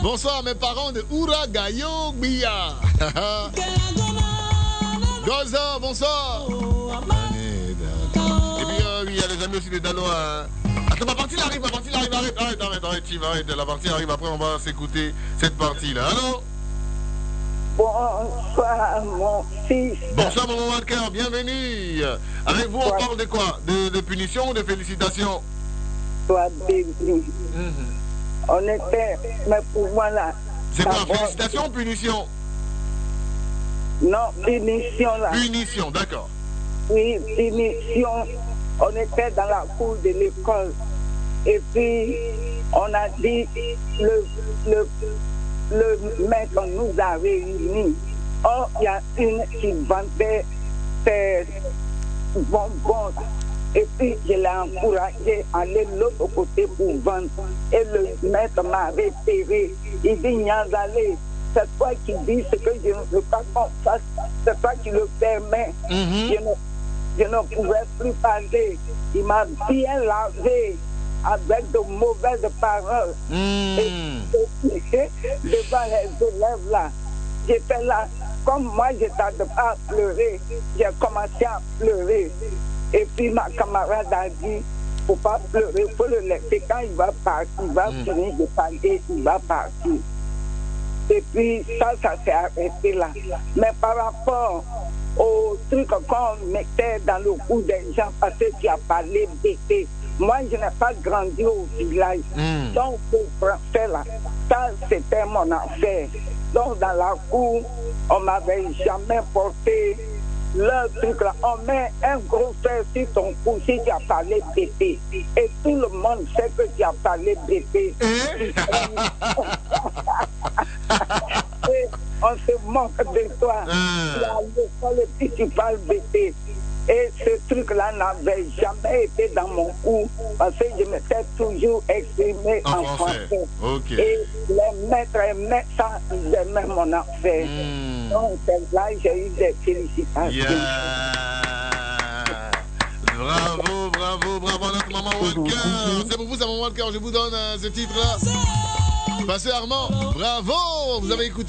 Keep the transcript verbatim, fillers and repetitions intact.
Bonsoir mes parents de Ouragayo Bia. Goza, bonsoir. Et puis euh, il y a les amis aussi de Daloa. Attends, ma partie arrive, ma partie arrive, arrête, arrête, arrête, arrête, Tim, arrête, la partie arrive, après on va s'écouter cette partie-là. Allô? Bonsoir mon fils. Bonsoir maman Walker, bienvenue. Avec vous on parle de quoi? De, de punition ou de félicitations? Sois béni. Mm-hmm. On était, mais pour moi là. C'est quoi, félicitations ou punition? Non, punition là. Punition, d'accord. Oui, punition. On était dans la cour de l'école. Et puis, on a dit, le, le, le maître nous a réunis. Or, il y a une qui vendait ses bonbons. Et puis, je l'ai encouragé à aller de l'autre côté pour vendre. Et le maître m'avait tiré. Il dit, Niazale, c'est toi qui dis ce que je ne veux pas qu'on fasse. C'est toi qui le permets. Mm-hmm. Je, ne, je ne pouvais plus parler. Il m'a bien lavé avec de mauvaises paroles. Mm. Et, et devant les élèves là, j'étais là. Comme moi, je ne tardais pas à pleurer, j'ai commencé à pleurer. Et puis ma camarade a dit, il ne faut pas pleurer, il faut le laisser. Quand il va partir, il va mm. finir de parler, il va partir. Et puis ça, ça s'est arrêté là. Mais par rapport au truc qu'on mettait dans le cou des gens, parce que tu as parlé d'été, moi je n'ai pas grandi au village. Mm. Donc pour faire là, ça c'était mon affaire. Donc dans la cour, on ne m'avait jamais porté le truc là, on met un gros fer sur ton cou si tu as parlé d'été. Et tout le monde sait que tu as parlé d'été. Et on se moque de toi. Tu as l'école et puis tu parles d'été. Et ce truc-là n'avait jamais été dans mon cou parce que je m'étais toujours exprimé en, en français. français. Okay. Et les maîtres aimaient ça, ils aimaient mon affaire. Mm. Donc là, j'ai eu des félicitations. Yeah. Bravo, bravo, bravo à notre maman Walker. C'est pour vous, ça, maman Walker. Je vous donne euh, ce titre-là. Passez Armand, bravo. Vous avez écouté.